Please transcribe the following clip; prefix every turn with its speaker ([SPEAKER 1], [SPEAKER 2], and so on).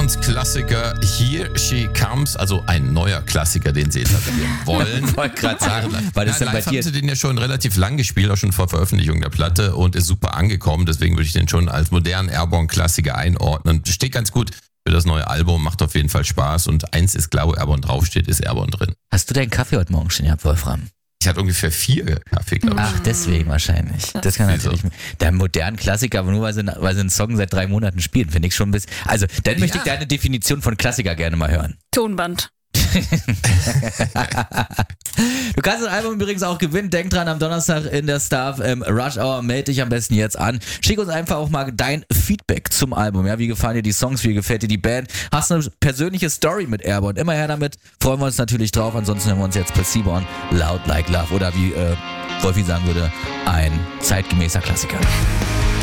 [SPEAKER 1] Airborns Klassiker Here She Comes, also ein neuer Klassiker, den sie etablieren wollen.
[SPEAKER 2] Ich wollte gerade sagen, weil das
[SPEAKER 1] Ja,
[SPEAKER 2] dann bei
[SPEAKER 1] live
[SPEAKER 2] dir...
[SPEAKER 1] haben sie den ja schon relativ lang gespielt, auch schon vor Veröffentlichung der Platte und ist super angekommen. Deswegen würde ich den schon als modernen Airborne-Klassiker einordnen. Steht ganz gut für das neue Album, macht auf jeden Fall Spaß. Und eins ist klar, wo Airborne draufsteht, ist Airborne drin.
[SPEAKER 2] Hast du deinen Kaffee heute Morgen schon gehabt, Wolfram?
[SPEAKER 1] Ich hatte ungefähr 4 Kaffee, glaube ich.
[SPEAKER 2] Ach, deswegen wahrscheinlich. Das kann
[SPEAKER 1] Wieso?
[SPEAKER 2] natürlich... Der modernen Klassiker, aber nur weil sie einen Song seit 3 Monaten spielen, finde ich schon ein bisschen... Also, dann möchte ich deine Definition von Klassiker gerne mal hören.
[SPEAKER 3] Tonband.
[SPEAKER 2] Du kannst das Album übrigens auch gewinnen. Denk dran, am Donnerstag in der Staff Rush Hour. Melde dich am besten jetzt an. Schick uns einfach auch mal dein Feedback zum Album. Ja, wie gefallen dir die Songs? Wie gefällt dir die Band? Hast du eine persönliche Story mit Airborne? Immer her damit. Freuen wir uns natürlich drauf. Ansonsten hören wir uns jetzt Placebo an. Loud Like Love. Oder wie Wolfi sagen würde, ein zeitgemäßer Klassiker.